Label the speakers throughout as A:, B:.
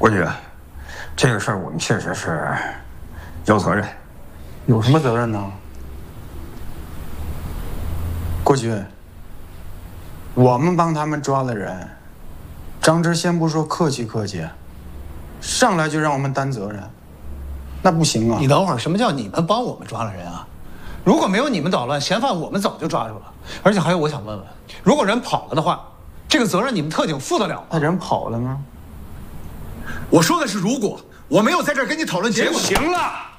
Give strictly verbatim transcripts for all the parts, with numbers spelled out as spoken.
A: 国局，这个事儿我们确实是有责任。
B: 有什么责任呢？国局，我们帮他们抓了人，张芝先不说客气客气，上来就让我们担责任，那不行啊！
C: 你等会儿，什么叫你们帮我们抓了人啊？如果没有你们捣乱，嫌犯我们早就抓住了。而且还有，我想问问，如果人跑了的话，这个责任你们特警负得了吗？
B: 那人跑了吗？
C: 我说的是如果，我没有在这儿跟你讨论结果。
B: 行了。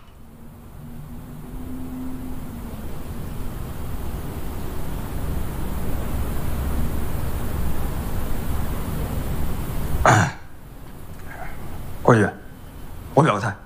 A: 国局，我表个态。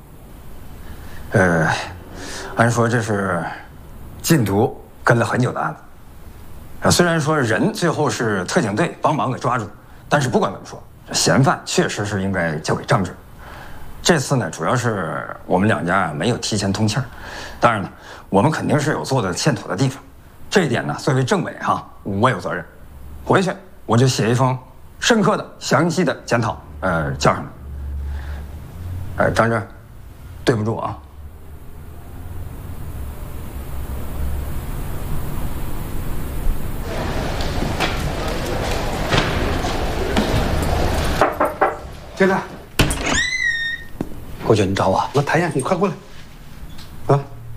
A: 呃，按说这是禁毒跟了很久的案子。啊，虽然说人最后是特警队帮忙给抓住，但是不管怎么说，嫌犯确实是应该交给张芝。这次呢，主要是我们两家啊没有提前通气儿。当然了，我们肯定是有做的欠妥的地方，这一点呢，作为政委哈，我有责任。回去我就写一封深刻的、详细的检讨，呃，交上来。呃，张芝，对不住啊。
D: 进来。
C: 国局，你找我？
D: 我谭燕，你快过来。啊。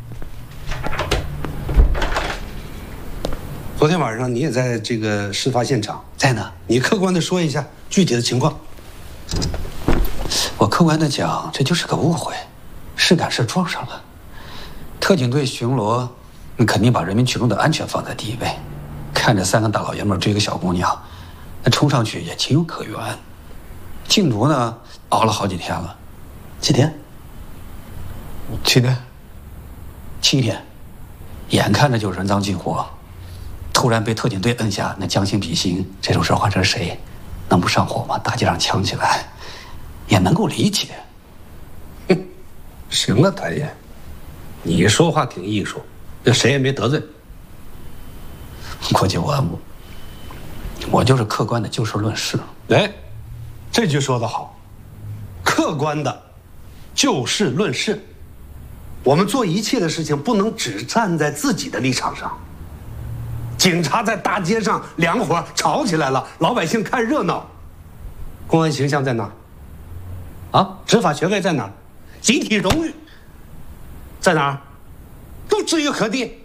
D: 昨天晚上你也在这个事发现场，
C: 在呢。
D: 你客观的说一下具体的情况。
C: 我客观的讲，这就是个误会，是赶是撞上了。特警队巡逻，那肯定把人民群众的安全放在第一位。看着三个大老爷们追个小姑娘，那冲上去也情有可原。禁毒呢，熬了好几天了，几天？七天。七天，眼看着就人赃尽获，突然被特警队摁下，那将心比心，这种事换成谁，能不上火吗？大街上抢起来，也能够理解。
D: 哼，行了，谭燕，你说话挺艺术，这谁也没得罪。
C: 国际我我就是客观的就事论事。
D: 哎，这句说得好，客观的就事论事。我们做一切的事情不能只站在自己的立场上。警察在大街上两伙吵起来了，老百姓看热闹，公安形象在哪儿？啊，执法权威在哪儿？集体荣誉在哪儿？都置于何地？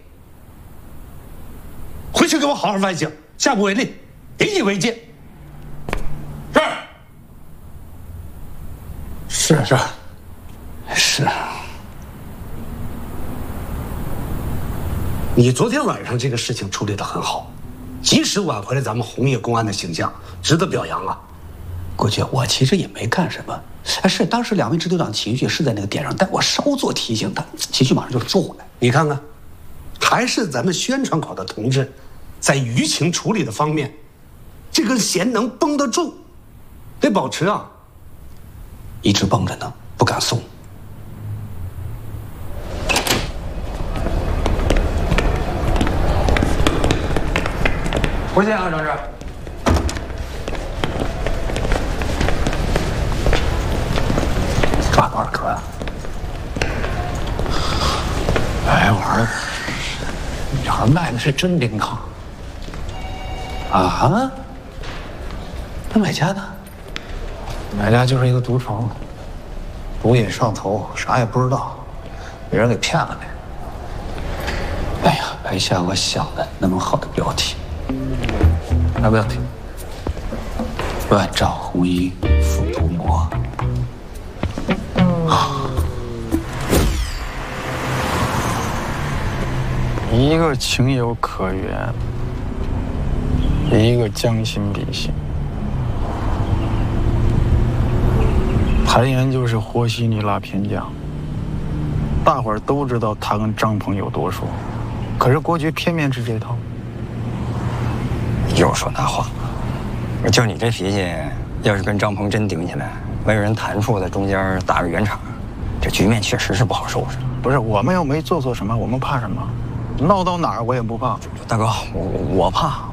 D: 回去给我好好反省，下不为例，引以为戒。是。是是。是。你昨天晚上这个事情处理得很好，及时挽回了咱们红叶公安的形象，值得表扬啊。
C: 国局，我其实也没干什么，哎，是当时两位支队长情绪是在那个点上，但我稍作提醒，他情绪马上就收回来。
D: 你看看，还是咱们宣传口的同志，在舆情处理的方面，这根弦能绷得住，得保持啊。
C: 一直绷着呢，不敢松。
A: 回见啊，张芝。
C: 抓多少颗啊？
E: 哎，我儿子，你这卖的是真灵堂
C: 啊？那买家呢？
E: 买家就是一个毒虫，毒瘾上头，啥也不知道，被人给骗了呗。
C: 哎呀，白瞎我想的那么好的标题。
E: 啥标题？
C: 乱照红衣复毒魔。
B: 一个情有可原，一个将心比心。谭岩就是和稀泥拉偏将，大伙儿都知道他跟张鹏有多熟，可是国局偏偏吃这套。
A: 又说那话，就你这脾气，要是跟张鹏真顶起来，没有人谭父在中间打个圆场，这局面确实是不好收拾。
B: 不是，我们又没做错什么，我们怕什么？闹到哪儿我也不怕。
A: 大哥，我我怕。